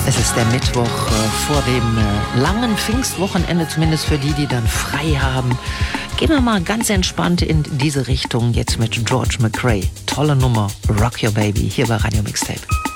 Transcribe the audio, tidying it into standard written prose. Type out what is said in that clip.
Es ist der Mittwoch vor dem langen Pfingstwochenende, zumindest für die, die dann frei haben. Gehen wir mal ganz entspannt in diese Richtung jetzt mit George McRae. Tolle Nummer, Rock Your Baby, hier bei Radio Mixtape.